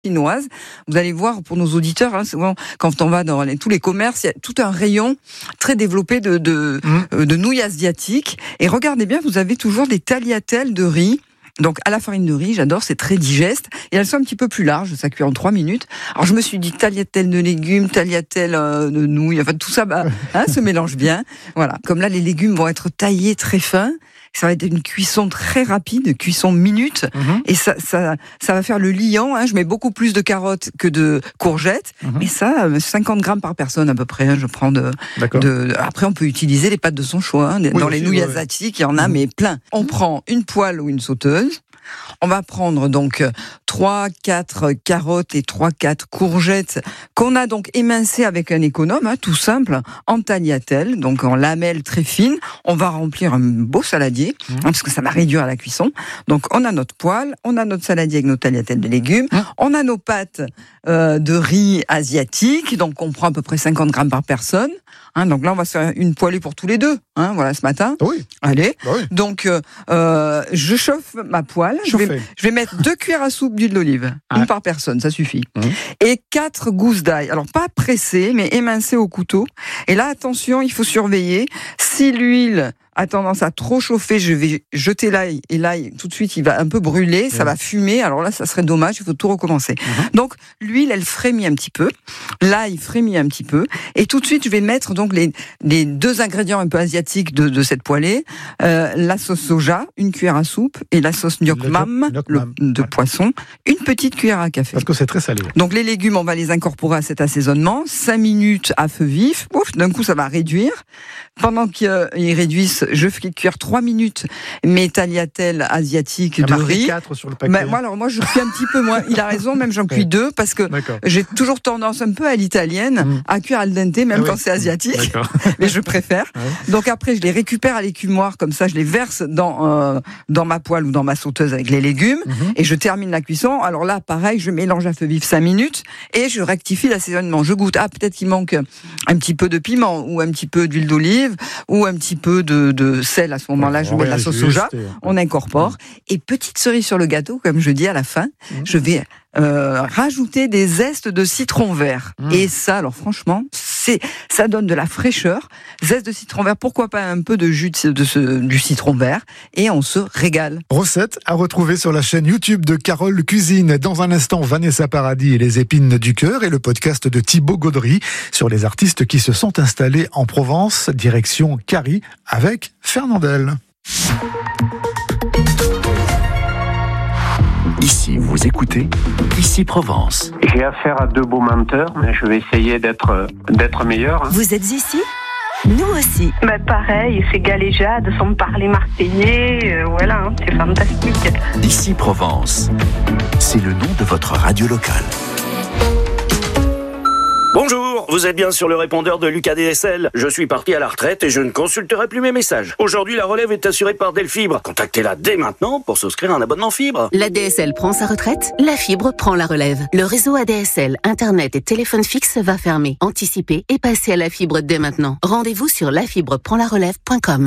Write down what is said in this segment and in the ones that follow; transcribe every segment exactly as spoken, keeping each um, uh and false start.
chinoise. Vous allez voir, pour nos auditeurs, hein, souvent, quand on va dans les, tous les commerces, il y a tout un rayon très développé de, de, mmh. euh, de nouilles asiatiques. Et regardez bien, vous avez toujours des tagliatelles de riz. Donc, à la farine de riz, j'adore, c'est très digeste. Et elles sont un petit peu plus larges, ça cuit en trois minutes. Alors, je me suis dit, tagliatelle de légumes, tagliatelle euh, de nouilles, enfin, tout ça, bah, hein, se mélange bien. Voilà. Comme là, les légumes vont être taillés très fins. Ça va être une cuisson très rapide, cuisson minute, mmh. et ça, ça, ça va faire le liant. Hein. Je mets beaucoup plus de carottes que de courgettes, mmh. mais ça, cinquante grammes par personne à peu près. Hein, je prends de, de. Après, on peut utiliser les pâtes de son choix. Hein. Oui, dans les nouilles ouais, asiatiques, il y en a, mmh. mais plein. On prend une poêle ou une sauteuse. On va prendre donc trois quatre carottes et trois quatre courgettes qu'on a donc émincées avec un économe, hein, tout simple, en tagliatelle, donc en lamelles très fines. On va remplir un beau saladier, mmh. hein, parce que ça va réduire la cuisson. Donc on a notre poêle, on a notre saladier avec nos tagliatelles de légumes, mmh. on a nos pâtes euh, de riz asiatique, donc on prend à peu près cinquante grammes par personne. Hein, donc là, on va se faire une poêlée pour tous les deux, hein, voilà, ce matin. Oui. Allez. Oui. Donc, euh, je chauffe ma poêle. Je vais, je vais mettre deux cuillères à soupe d'huile d'olive, ah. une par personne, ça suffit. Mmh. Et quatre gousses d'ail. Alors, pas pressées, mais émincées au couteau. Et là, attention, il faut surveiller. Si l'huile a tendance à trop chauffer, je vais jeter l'ail, et l'ail, tout de suite, il va un peu brûler, ça mmh. va fumer, alors là, ça serait dommage, il faut tout recommencer. Mmh. Donc, l'huile, elle frémit un petit peu, l'ail frémit un petit peu, et tout de suite, je vais mettre donc les, les deux ingrédients un peu asiatiques de, de cette poêlée, euh, la sauce soja, une cuillère à soupe, et la sauce nyokmam, le, le, de ouais. poisson, une petite cuillère à café. Parce que c'est très salé. Donc, les légumes, on va les incorporer à cet assaisonnement, cinq minutes à feu vif, ouf, d'un coup, ça va réduire. Pendant qu'ils réduisent, je fais cuire trois minutes mes tagliatelles asiatiques de riz. quatre sur le paquet. Mais moi, alors moi, je cuis un petit peu moins. Il a raison, même j'en cuis deux, parce que D'accord. j'ai toujours tendance un peu à l'italienne mmh. à cuire al dente, même ah, quand oui. c'est asiatique. Mais je préfère. Ouais. Donc après, je les récupère à l'écumoire, comme ça, je les verse dans euh, dans ma poêle ou dans ma sauteuse avec les légumes, mmh. et je termine la cuisson. Alors là, pareil, je mélange à feu vif cinq minutes et je rectifie l'assaisonnement. Je goûte. Ah, peut-être qu'il manque un petit peu de piment ou un petit peu d'huile d'olive ou un petit peu de, de sel. À ce moment-là, je mets de la sauce soja, on incorpore. Et petite cerise sur le gâteau, comme je dis à la fin, mmh. je vais euh, rajouter des zestes de citron vert. Mmh. Et ça, alors franchement, c'est, ça donne de la fraîcheur. Zeste de citron vert, pourquoi pas un peu de jus de, de ce, du citron vert. Et on se régale. Recette à retrouver sur la chaîne YouTube de Carole Cuisine. Dans un instant, Vanessa Paradis et les épines du cœur, et le podcast de Thibaut Gaudry sur les artistes qui se sont installés en Provence, direction Cary, avec Fernandel. Ici, vous écoutez Ici Provence. J'ai affaire à deux beaux menteurs, mais je vais essayer d'être, d'être meilleur. Vous êtes ici ? Nous aussi. Bah pareil, c'est galéjade, sans parler marseillais, euh, voilà, hein, c'est fantastique. Ici Provence, c'est le nom de votre radio locale. Bonjour, vous êtes bien sur le répondeur de Lucas D S L. Je suis parti à la retraite et je ne consulterai plus mes messages. Aujourd'hui, la relève est assurée par Delfibre. Contactez-la dès maintenant pour souscrire un abonnement fibre. La D S L prend sa retraite, la fibre prend la relève. Le réseau A D S L, Internet et téléphone fixe va fermer. Anticipez et passez à la fibre dès maintenant. Rendez-vous sur la fibre prend la relève point com.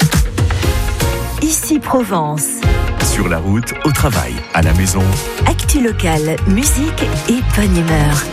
Ici Provence. Sur la route, au travail, à la maison. Actu locale, musique et bonne humeur.